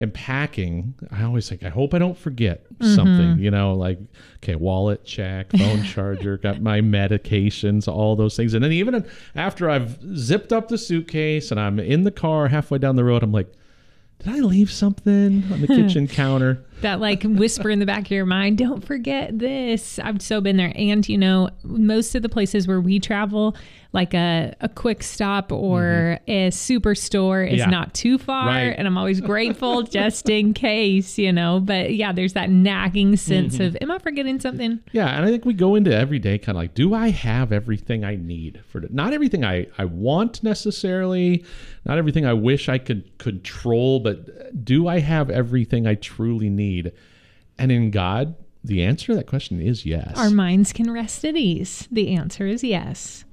am packing, I always think, I hope I don't forget something, like, okay, wallet check, phone charger, got my medications, all those things. And then even after I've zipped up the suitcase and I'm in the car halfway down the road, I'm like, did I leave something on the kitchen counter? That like whisper in the back of your mind, don't forget this. I've so been there. And, most of the places where we travel, like a quick stop or a superstore is not too far. Right. And I'm always grateful just in case, But yeah, there's that nagging sense of, am I forgetting something? Yeah. And I think we go into every day kind of like, do I have everything I need for it? Not everything I want necessarily, not everything I wish I could control, but do I have everything I truly need? And in God, the answer to that question is yes. Our minds can rest at ease. The answer is yes.